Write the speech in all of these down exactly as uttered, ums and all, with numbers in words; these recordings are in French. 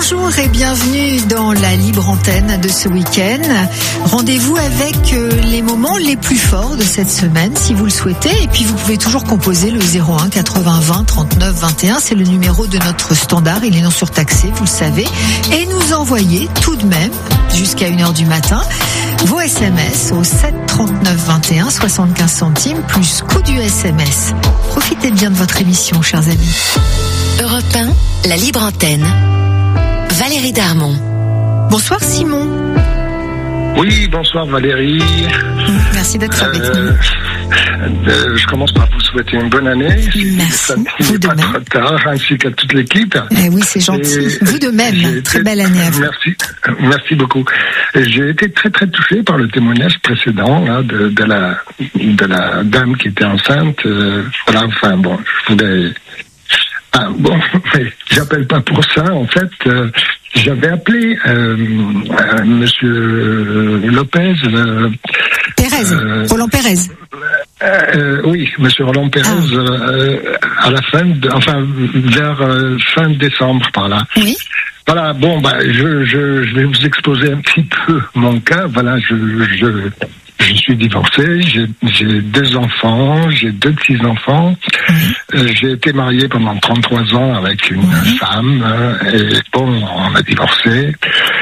Bonjour et bienvenue dans la libre antenne de ce week-end. Rendez-vous avec les moments les plus forts de cette semaine si vous le souhaitez. Et puis vous pouvez toujours composer le zéro un quatre-vingts vingt trente-neuf vingt et un. C'est le numéro de notre standard. Il est non surtaxé, vous le savez. Et nous envoyer tout de même jusqu'à une heure du matin vos S M S au sept trente-neuf vingt et un, soixante-quinze centimes plus coût du S M S. Profitez bien de votre émission, chers amis. Europe un, la libre antenne. Valérie Darmon. Bonsoir Simon. Oui, bonsoir Valérie. Merci d'être avec euh, nous. Euh, je commence par vous souhaiter une bonne année. Merci. Ça vous n'est de pas même. trop tard, ainsi qu'à toute l'équipe. Eh oui, c'est gentil. Et vous de même. Très été, belle année à vous. Merci, merci beaucoup. J'ai été très très touché par le témoignage précédent là, de, de la de la dame qui était enceinte. Euh, voilà, enfin bon, je voulais. Ah, bon, mais j'appelle pas pour ça. En fait, euh, j'avais appelé euh, euh, Monsieur Lopez. Euh, Pérez, euh, Roland Pérez. Euh, oui, Monsieur Roland Pérez, ah. euh, à la fin, de, enfin vers euh, fin décembre par là. Oui. Voilà, bon, bah, je, je, je vais vous exposer un petit peu mon cas. Voilà, je, je, je suis divorcé, j'ai, j'ai deux enfants, j'ai deux petits-enfants. Mmh. Euh, j'ai été marié pendant trente-trois ans avec une mmh. femme, euh, et bon, on a divorcé.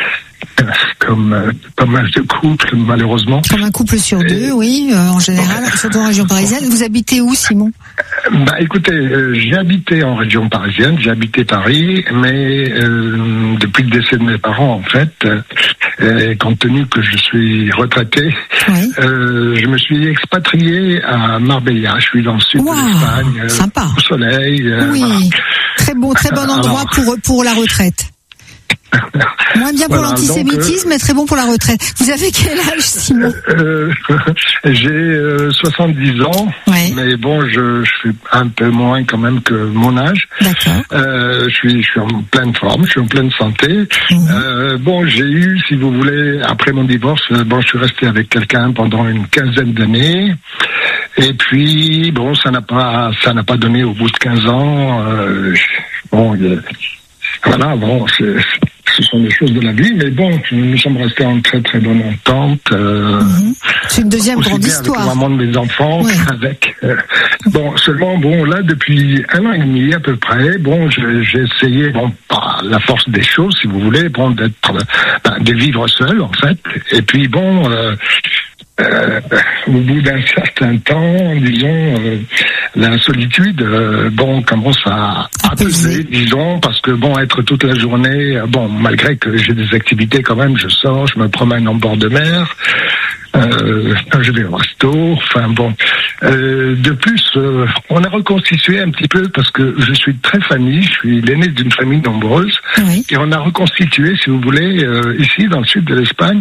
Comme euh, pas mal de couples, malheureusement. Comme un couple sur deux, et... oui, euh, en général, ouais. Surtout en région parisienne. Vous habitez où, Simon ? Bah, écoutez, euh, j'ai habité en région parisienne, j'ai habité Paris, mais euh, depuis le décès de mes parents, en fait, euh, compte tenu que je suis retraité, oui. euh, je me suis expatrié à Marbella. Je suis dans le sud wow, de l'Espagne, euh, sympa. Au soleil. Euh, oui, voilà. Très bon, très bon endroit Alors... pour pour la retraite. Moins bien pour voilà, l'antisémitisme, donc, euh, mais très bon pour la retraite. Vous avez quel âge, Simon ? euh, J'ai euh, soixante-dix ans, ouais. Mais bon, je, je suis un peu moins quand même que mon âge. D'accord. Euh, je suis, je suis en pleine forme, je suis en pleine santé. Mmh. Euh, bon, j'ai eu, si vous voulez, après mon divorce, bon, je suis resté avec quelqu'un pendant une quinzaine d'années. Et puis, bon, ça n'a pas, ça n'a pas donné au bout de quinze ans. Euh, bon, il y a, voilà, bon, c'est, ce sont des choses de la vie, mais bon, nous sommes restés en très très bonne entente. Euh, mmh. C'est une deuxième grande bien histoire. Avec la maman de mes enfants, oui. avec. Euh, bon, seulement, bon, là, depuis un an et demi à peu près, bon, j'ai, j'ai essayé, bon, par la force des choses, si vous voulez, bon, d'être, ben, de vivre seul, en fait. Et puis, bon. Euh, Euh, au bout d'un certain temps, disons, euh, la solitude, euh, bon, commence à, à peser, disons, parce que bon, être toute la journée, bon, malgré que j'ai des activités quand même, je sors, je me promène en bord de mer, euh, je vais au resto, enfin bon. Euh, de plus, euh, on a reconstitué un petit peu parce que je suis très famille, je suis l'aîné d'une famille nombreuse, oui. Et on a reconstitué, si vous voulez, euh, ici dans le sud de l'Espagne.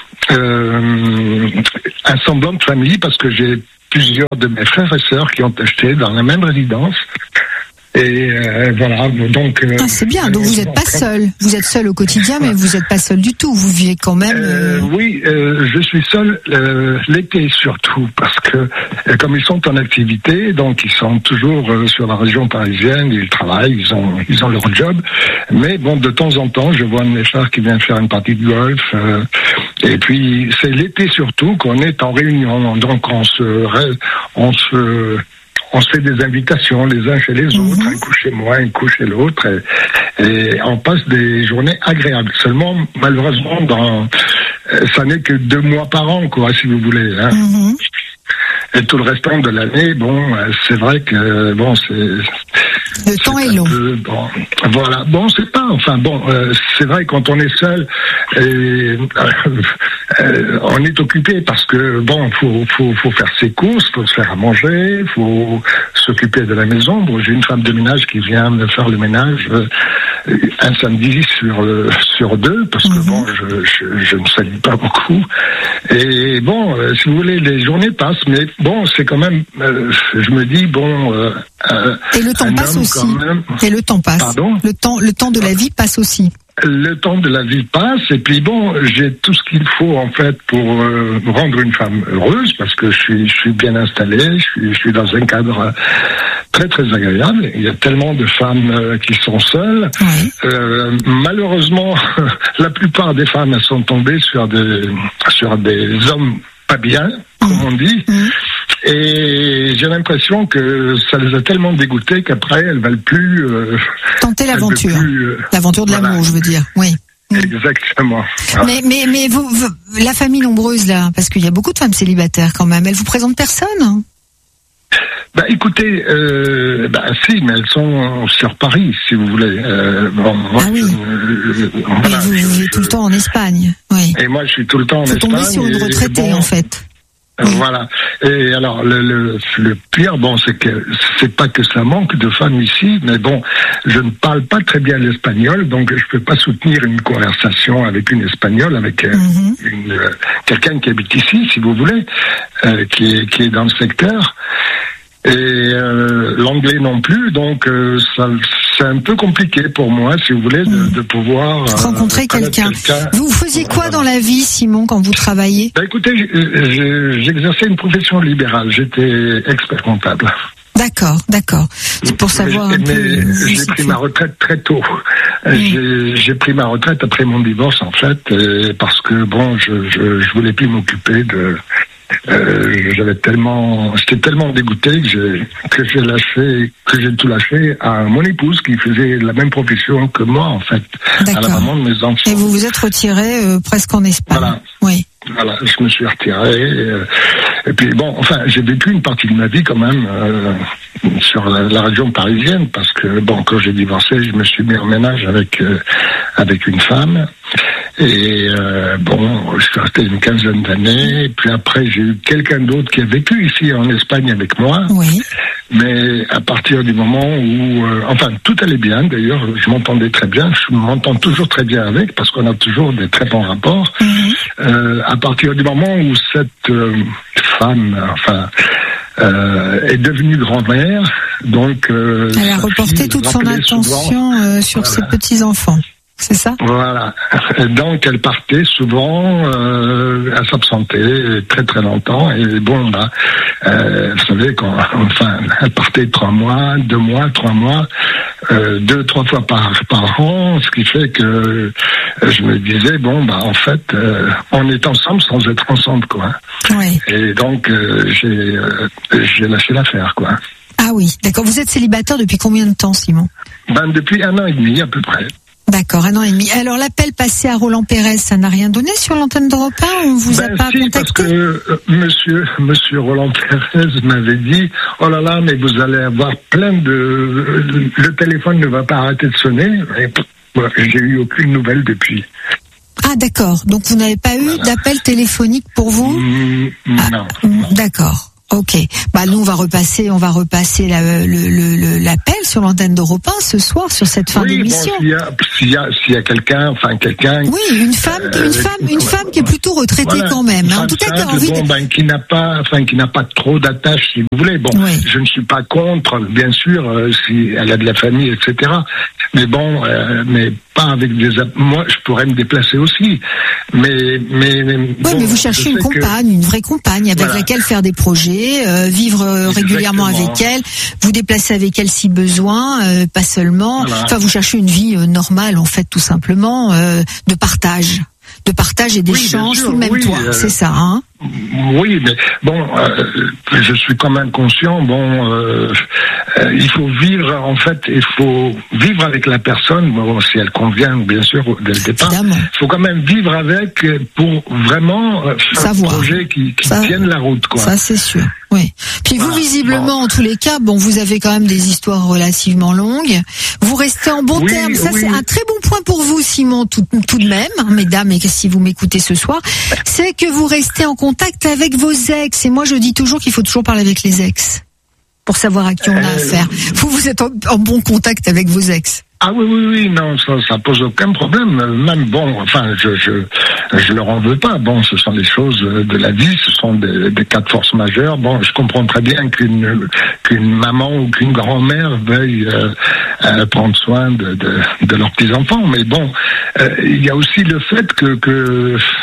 Euh, un semblant de famille parce que j'ai plusieurs de mes frères et sœurs qui ont acheté dans la même résidence. Et euh, voilà, donc... Euh, ah, c'est bien, donc vous n'êtes pas seul. Vous êtes seul au quotidien, mais vous n'êtes pas seul du tout. Vous vivez quand même... Euh, euh... Oui, euh, je suis seul euh, l'été surtout, parce que euh, comme ils sont en activité, donc ils sont toujours euh, sur la région parisienne, ils travaillent, ils ont ils ont leur job. Mais bon, de temps en temps, je vois un de mes frères qui vient faire une partie de golf. Euh, et puis, c'est l'été surtout qu'on est en réunion. Donc, on se... On se On se fait des invitations les uns chez les autres, mmh. un coup chez moi, un coup chez l'autre, et, et on passe des journées agréables. Seulement, malheureusement, dans, ça n'est que deux mois par an, quoi, si vous voulez. Hein. Mmh. Et tout le restant de l'année, bon, c'est vrai que bon, c'est le temps est long. Peu, bon, voilà. Bon, c'est pas. Enfin, bon, euh, c'est vrai quand on est seul, et, euh, euh, on est occupé parce que bon, faut faut faut faire ses courses, faut se faire à manger, faut s'occuper de la maison. Bon, j'ai une femme de ménage qui vient me faire le ménage euh, un samedi sur euh, sur deux parce que mmh. bon, je, je je ne salis pas beaucoup. Et bon, euh, si vous voulez, les journées passent, mais bon, c'est quand même. Euh, je me dis bon. Euh, euh, Et le temps passe aussi. Même... Et le temps passe. Pardon ? Le temps, le temps de la vie passe aussi. Le temps de la vie passe et puis bon, j'ai tout ce qu'il faut en fait pour euh, rendre une femme heureuse parce que je suis, je suis bien installé, je suis, je suis dans un cadre très très agréable. Il y a tellement de femmes euh, qui sont seules. Oui. Euh, malheureusement, la plupart des femmes elles sont tombées sur des sur des hommes pas bien, comme mmh. on dit. Mmh. Et j'ai l'impression que ça les a tellement dégoûtées qu'après elles veulent plus euh, tenter l'aventure, plus, euh, l'aventure de voilà. l'amour, je veux dire. Oui. Exactement. Voilà. Mais mais mais vous, vous, la famille nombreuse là, parce qu'il y a beaucoup de femmes célibataires quand même. Elles vous présentent personne? Bah écoutez, euh, bah si, mais elles sont sur Paris, si vous voulez. Euh, bon, moi, ah oui. Je, je, voilà, vous vivez tout le temps en Espagne. Oui. Et moi, je suis tout le temps en Faut Espagne. Vous tombez sur une retraitée bon, en fait. Oui. Voilà. Et alors le, le, le pire, bon, c'est que c'est pas que ça manque de femmes ici, mais bon, je ne parle pas très bien l'espagnol, donc je peux pas soutenir une conversation avec une espagnole, avec euh, mm-hmm. une euh, quelqu'un qui habite ici, si vous voulez, euh, qui est qui est dans le secteur. Et euh, l'anglais non plus, donc euh, ça, c'est un peu compliqué pour moi, si vous voulez, de, mmh. de pouvoir euh, rencontrer quelqu'un. quelqu'un. Vous faisiez quoi dans la vie, Simon, quand vous travailliez? Bah, écoutez, j'exerçais une profession libérale. J'étais expert comptable. D'accord, d'accord. C'est pour savoir mais, un mais peu. J'ai pris ma retraite très tôt. Mmh. J'ai, j'ai pris ma retraite après mon divorce, en fait, parce que bon, je, je, je voulais plus m'occuper de. Euh, j'avais tellement, j'étais tellement dégoûté que j'ai, que j'ai lâché, que j'ai tout lâché à mon épouse qui faisait la même profession que moi en fait, D'accord. à la maman de mes enfants. Et vous vous êtes retiré euh, presque en Espagne. Voilà. Oui. Voilà, je me suis retiré. Et, euh, et puis bon, enfin, j'ai vécu une partie de ma vie quand même euh, sur la, la région parisienne parce que bon, quand j'ai divorcé, je me suis mis en ménage avec euh, avec une femme. Et euh, bon, je suis resté une quinzaine d'années. Puis après, j'ai eu quelqu'un d'autre qui a vécu ici en Espagne avec moi. Oui. Mais à partir du moment où, euh, enfin, tout allait bien. D'ailleurs, je m'entendais très bien. Je m'entends toujours très bien avec parce qu'on a toujours des très bons rapports. Mm-hmm. Euh, à partir du moment où cette euh, femme, enfin, euh, est devenue grand-mère, donc euh, elle a reporté toute son attention euh, sur voilà. ses petits enfants. C'est ça? Voilà. Donc elle partait souvent, euh, elle s'absentait très très longtemps et bon bah, euh, vous savez quand, enfin, elle partait trois mois, deux mois, trois mois, euh, deux trois fois par par an, ce qui fait que je me disais bon bah en fait euh, on est ensemble sans être ensemble quoi. Oui. Et donc euh, j'ai euh, j'ai lâché l'affaire quoi. Ah oui, d'accord. Vous êtes célibataire depuis combien de temps, Simon? Ben depuis un an et demi à peu près. D'accord, un an et demi. Alors l'appel passé à Roland Pérez, ça n'a rien donné sur l'antenne d'Europe un? On vous ben a pas si, contacté? Parce que euh, monsieur, monsieur Roland Pérez m'avait dit oh là là, mais vous allez avoir plein de... Le téléphone ne va pas arrêter de sonner. Et voilà, j'ai eu aucune nouvelle depuis. Ah d'accord, donc vous n'avez pas eu voilà. d'appel téléphonique pour vous? mmh, ah, Non. D'accord. Ok. Bah nous on va repasser, on va repasser la, le, le, l'appel sur l'antenne d'Europe un ce soir sur cette fin oui, d'émission. Bon, s'il y a, s'il y a, s'il y a quelqu'un, enfin quelqu'un. Oui, une femme, euh, une femme, une femme qui est plutôt retraitée voilà, quand même. Hein. En tout cas, qui a envie. Bon, de... ben, qui n'a pas, enfin qui n'a pas trop d'attache, si vous voulez. Bon, oui. je ne suis pas contre, bien sûr, euh, si elle a de la famille, et cetera. Mais bon, euh, mais pas avec des. Moi, je pourrais me déplacer aussi. Mais, mais. Oui, bon, mais vous cherchez une compagne, que... une vraie compagne avec voilà. laquelle faire des projets, euh, vivre euh, régulièrement avec elle, vous déplacer avec elle si besoin, euh, pas seulement. Voilà. Enfin, vous cherchez une vie euh, normale, en fait, tout simplement, euh, de partage. De partage et d'échange oui, sous le même oui, toit, euh, c'est ça, hein? Oui, mais bon, euh, je suis quand même conscient, bon, euh, euh, il faut vivre, en fait, il faut vivre avec la personne, bon, si elle convient, bien sûr, dès le départ. Évidemment. Il faut quand même vivre avec pour vraiment euh, faire un projet qui, qui ça, tienne la route, quoi. Ça, c'est sûr. Oui. Puis voilà. Vous, visiblement, bon. En tous les cas, bon, vous avez quand même des histoires relativement longues. Vous restez en bon oui, terme. Ça, oui. c'est un très bon point pour vous, Simon, tout, tout de même, mesdames, et si vous m'écoutez ce soir, c'est que vous restez en contact avec vos ex. Et moi, je dis toujours qu'il faut toujours parler avec les ex pour savoir à qui on a euh... affaire. Vous, vous êtes en, en bon contact avec vos ex. Ah oui, oui, oui, non, ça, ça pose aucun problème. Même, bon, enfin, je, je, je leur en veux pas. Bon, ce sont des choses de la vie, ce sont des, des cas de force majeure. Bon, je comprends très bien qu'une, qu'une maman ou qu'une grand-mère veuille euh, euh, prendre soin de, de, de leurs petits-enfants. Mais bon, euh, il y a aussi le fait que, que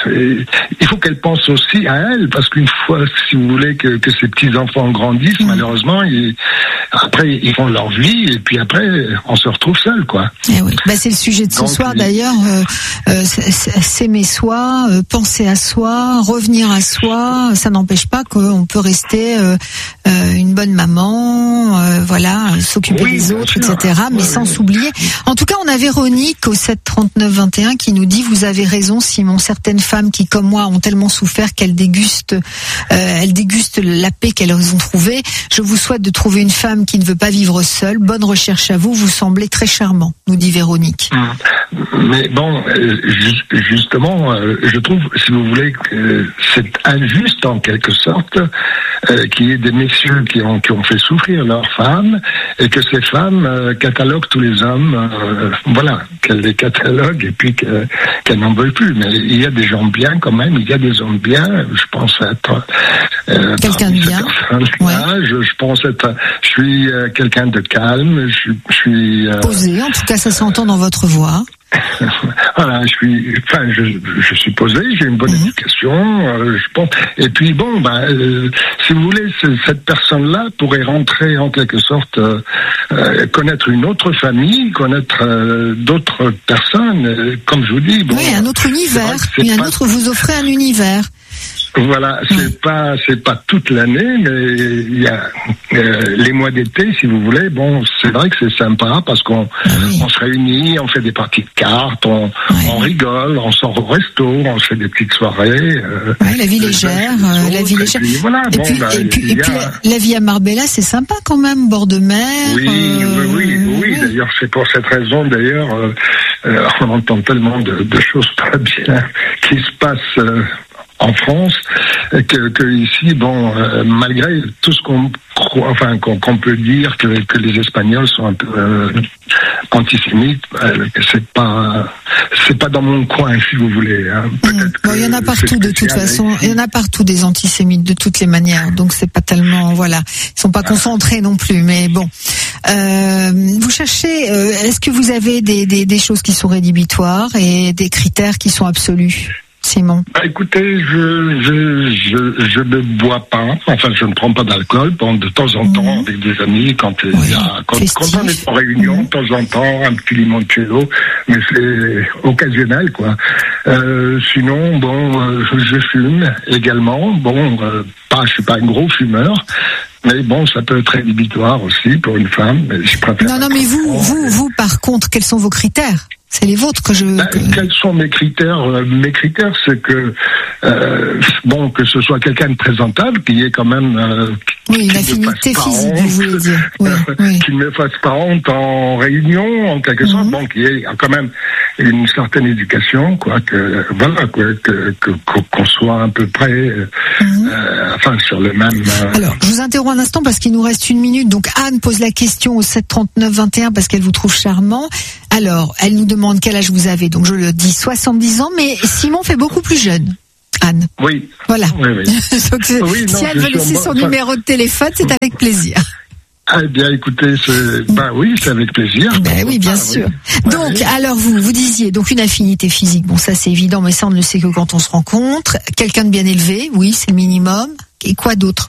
il faut qu'elle pense aussi à elle, parce qu'une fois, si vous voulez, que, que ces petits-enfants grandissent, mmh. malheureusement, ils, après, ils font leur vie, et puis après, on se retrouve seul, quoi. Eh oui. Bah, c'est le sujet de ce Donc, soir, il... d'ailleurs, euh, euh, s'aimer soi, euh, penser à soi, revenir à soi, ça n'empêche pas qu'on peut rester euh, euh, une bonne maman, euh, voilà, s'occuper oui, des autres, sûr. et cetera, mais oui, sans oui. s'oublier. En tout cas, on a Véronique au sept trente-neuf vingt et un qui nous dit, vous avez raison, Simon, certaines femmes qui, comme moi, ont tellement souffert qu'elles dégustent, euh, elles dégustent la paix qu'elles ont trouvée. Je vous souhaite de trouver une femme qui ne veut pas vivre seule. Bonne recherche à vous, vous semblez très charmant, nous dit Véronique. Mais bon, justement, je trouve, si vous voulez, que c'est injuste en quelque sorte euh, qu'il y ait des messieurs qui ont, qui ont fait souffrir leurs femmes et que ces femmes euh, cataloguent tous les hommes, euh, voilà, qu'elles les cataloguent et puis que, qu'elles n'en veulent plus. Mais il y a des gens bien quand même, il y a des hommes bien, je pense être... Euh, quelqu'un de bien. Ouais. Je, je pense être... Je suis euh, quelqu'un de calme, je, je suis... Euh, posé, en tout cas ça s'entend dans votre voix. Voilà, je suis, enfin, je, je suis posé, j'ai une bonne mmh. éducation, euh, je pense. Et puis bon, bah, euh, si vous voulez, cette personne-là pourrait rentrer en quelque sorte, euh, euh, connaître une autre famille, connaître euh, d'autres personnes. Euh, comme je vous dis, bon. Oui, un autre univers. Et un pas... autre, vous offrez un univers. Voilà, c'est ouais. pas c'est pas toute l'année, mais il y a euh, les mois d'été, si vous voulez. Bon, c'est vrai que c'est sympa parce qu'on ah oui. on se réunit, on fait des parties de cartes, on, ouais. on rigole, on sort au resto, on se fait des petites soirées. Euh, ouais, la vie légère, euh, la vie légère. Et puis, voilà, et bon, puis, bah, et puis, et puis a... la, la vie à Marbella, c'est sympa quand même, bord de mer. Oui, euh, oui, oui, oui. oui. D'ailleurs, c'est pour cette raison, d'ailleurs, euh, euh, on entend tellement de, de choses pas bien qui se passent. Euh, en France, que, que ici, bon, euh, malgré tout ce qu'on croit, enfin qu'on, qu'on peut dire que, que les Espagnols sont un peu euh, antisémites, euh, c'est pas, c'est pas dans mon coin, si vous voulez. Hein. Mmh. Bon, il y en a partout de toute façon, il y en a partout des antisémites de toutes les manières, donc c'est pas tellement, voilà, ils sont pas concentrés non plus, mais bon. Euh, vous cherchez, euh, est-ce que vous avez des, des, des choses qui sont rédhibitoires et des critères qui sont absolus? Simon. Bah, écoutez, je, je, je, je ne bois pas, enfin je ne prends pas d'alcool, bon, de temps en temps mmh. avec des amis, quand, oui, il y a, quand, quand on est en réunion, mmh. de temps en temps, un petit limoncello, mais c'est occasionnel, quoi. Euh, sinon, bon, euh, je fume également, bon, euh, pas, je suis pas un gros fumeur. Mais bon, ça peut être rédhibitoire aussi pour une femme. Mais je préfère non, non, mais vous, vous, vous, par contre, quels sont vos critères? C'est les vôtres que je... Ben, que... Quels sont mes critères? Mes critères, c'est que, euh, bon, que ce soit quelqu'un de présentable, qui est quand même... Euh, oui, une affinité physique, vous voulez dire. Oui, oui. Qui ne me fasse pas honte en réunion, en quelque sorte, mm-hmm. bon, qui ait quand même une certaine éducation, quoi, que, voilà, quoi, que, que, qu'on soit à peu près, mm-hmm. euh, enfin, sur le même... Euh... Alors, je vous interromps un instant parce qu'il nous reste une minute. Donc, Anne pose la question au sept trente-neuf vingt et un parce qu'elle vous trouve charmant. Alors, elle nous demande quel âge vous avez. Donc, je le dis soixante-dix ans, mais Simon fait beaucoup plus jeune. Anne. Oui. Voilà. Oui, oui. Donc, oui, si non, elle veut laisser son enfin... numéro de téléphone, c'est avec plaisir. Ah, eh bien, écoutez, c'est, ben oui, c'est avec plaisir. Ben oui, bien ah, sûr. Oui. Donc, oui. alors vous, vous disiez, donc une affinité physique, bon, ça c'est évident, mais ça on ne le sait que quand on se rencontre. Quelqu'un de bien élevé, oui, c'est le minimum. Et quoi d'autre?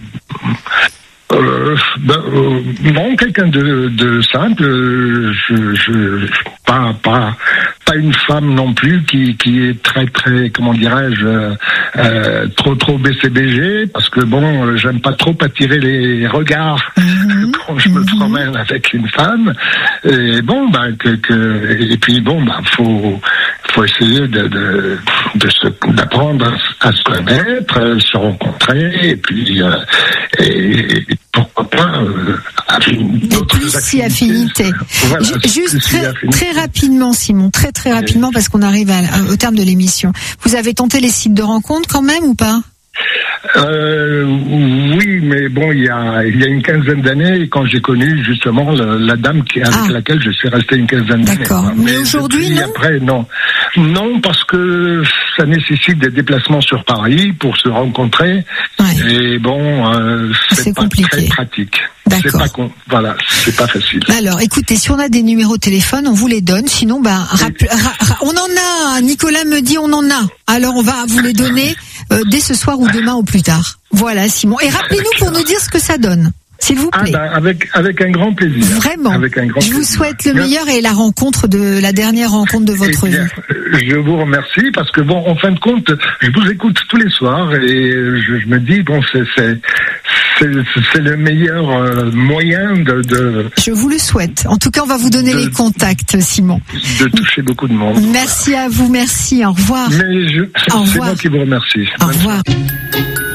Euh, ben, euh, non, quelqu'un de, de simple, je, je, pas, pas, pas une femme non plus qui, qui est très, très, comment dirais-je, euh, trop, trop B C B G, parce que bon, j'aime pas trop attirer les regards mmh. quand je me mmh. promène avec une femme. Et bon, ben, que, que, et puis bon, ben, faut, faut essayer de, de, de se, d'apprendre à, à se connaître, se rencontrer, et puis, euh, et, et pourquoi pas euh, d'autres plus si affinité. Voilà, juste très, affinité. Très rapidement, Simon, très très rapidement, parce qu'on arrive à, à, au terme de l'émission. Vous avez tenté les sites de rencontres quand même ou pas? Euh, oui, mais bon, il y a, il y a une quinzaine d'années, quand j'ai connu justement la, la dame qui, avec ah. laquelle je suis resté une quinzaine d'années. D'accord. Mais, mais aujourd'hui, non. Après, non. Non, parce que ça nécessite des déplacements sur Paris pour se rencontrer. Ouais. Et bon, euh, c'est, c'est pas compliqué. Très pratique. D'accord. C'est pas con... Voilà, c'est pas facile. Alors, écoutez, si on a des numéros de téléphone, on vous les donne. Sinon, ben, rappel... ra... Ra... on en a. Nicolas me dit on en a. Alors, on va vous les donner euh, dès ce soir ou demain au plus tard. Voilà, Simon. Et rappelez-nous pour nous dire ce que ça donne. S'il vous plaît. Ah ben avec avec un grand plaisir. Vraiment. Avec un grand je vous plaisir. souhaite le meilleur et la rencontre de la dernière rencontre de votre eh bien, vie. Je vous remercie parce que bon, en fin de compte, je vous écoute tous les soirs et je, je me dis bon, c'est c'est c'est, c'est le meilleur euh, moyen de, de. Je vous le souhaite. En tout cas, on va vous donner de, les contacts, Simon. De toucher beaucoup de monde. Merci à vous, merci. Au revoir. Mais je, Au c'est revoir. moi qui vous remercie. Au revoir.